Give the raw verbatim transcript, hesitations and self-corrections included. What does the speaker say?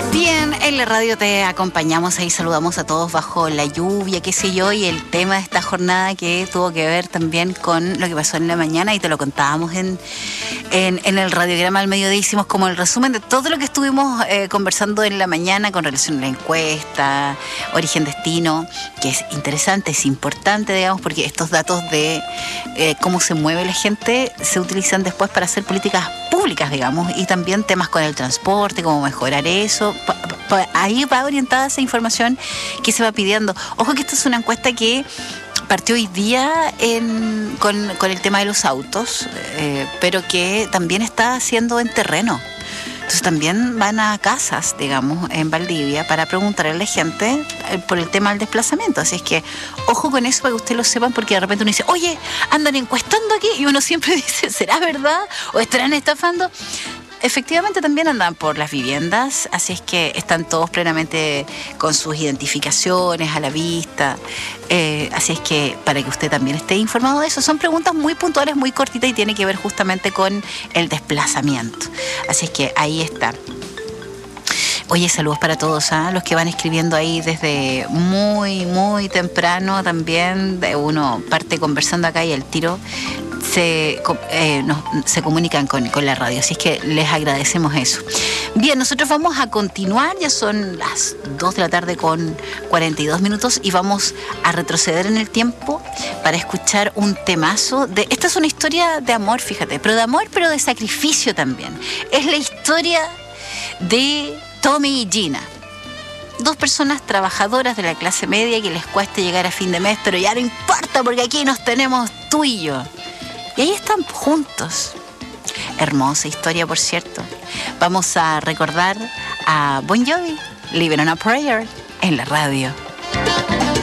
Bien, en la radio te acompañamos, ahí saludamos a todos bajo la lluvia, qué sé yo, y el tema de esta jornada que tuvo que ver también con lo que pasó en la mañana, y te lo contábamos en, en, en el radiograma del mediodía. Hicimos como el resumen de todo lo que estuvimos eh, conversando en la mañana con relación a la encuesta, origen-destino, que es interesante, es importante, digamos, porque estos datos de eh, cómo se mueve la gente se utilizan después para hacer políticas públicas, digamos, y también temas con el transporte, cómo mejorar eso. Pa, pa, ahí va orientada esa información que se va pidiendo. Ojo que esta es una encuesta que partió hoy día en, con, con el tema de los autos, eh, pero que también está haciendo en terreno. Entonces también van a casas, digamos, en Valdivia para preguntarle a la gente por el tema del desplazamiento. Así es que ojo con eso para que ustedes lo sepan, porque de repente uno dice, oye, andan encuestando aquí, y uno siempre dice, ¿será verdad? ¿O estarán estafando? Efectivamente también andan por las viviendas, así es que están todos plenamente con sus identificaciones a la vista, eh, así es que para que usted también esté informado de eso, son preguntas muy puntuales, muy cortitas, y tiene que ver justamente con el desplazamiento, así es que ahí está. Oye, saludos para todos, ¿eh? Los que van escribiendo ahí desde muy, muy temprano también. Uno parte conversando acá y el tiro se, eh, nos, se comunican con, con la radio. Así es que les agradecemos eso. Bien, nosotros vamos a continuar. Ya son las dos de la tarde con cuarenta y dos minutos y vamos a retroceder en el tiempo para escuchar un temazo. De, esta es una historia de amor, fíjate, pero de amor, pero de sacrificio también. Es la historia de Tommy y Gina, dos personas trabajadoras de la clase media que les cuesta llegar a fin de mes, pero ya no importa porque aquí nos tenemos tú y yo. Y ahí están juntos. Hermosa historia, por cierto. Vamos a recordar a Bon Jovi, Living on a Prayer, en la radio.